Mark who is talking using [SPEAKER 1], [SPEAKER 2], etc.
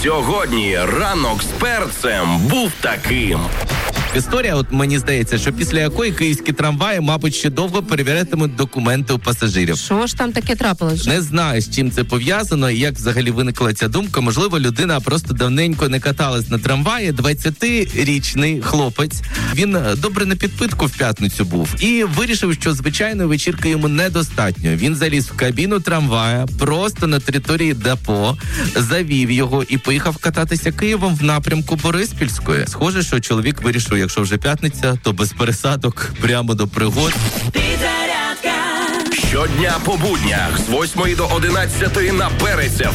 [SPEAKER 1] Сьогодні ранок з перцем був таким.
[SPEAKER 2] Історія, от мені здається, що після якої київські трамваї, мабуть, ще довго перевірятимуть документи у пасажирів.
[SPEAKER 3] Що ж там таке трапилось?
[SPEAKER 2] Не знаю, з чим це пов'язано і як взагалі виникла ця думка. Можливо, людина просто давненько не каталась на трамваї. 20-річний хлопець. Він добре на підпитку в п'ятницю був і вирішив, що звичайної вечірки йому недостатньо. Він заліз в кабіну трамвая просто на території депо, завів його і поїхав кататися Києвом в напрямку Бориспільської. Схоже, що чоловік вирішив, якщо вже п'ятниця, то без пересадок прямо до пригод.
[SPEAKER 1] Щодня по буднях з 8 до 11 на Перець